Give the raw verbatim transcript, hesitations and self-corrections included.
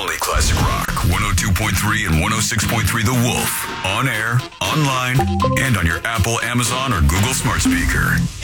Only classic rock. one oh two point three and one oh six point three The Wolf. On air, online, and on your Apple, Amazon, or Google smart speaker.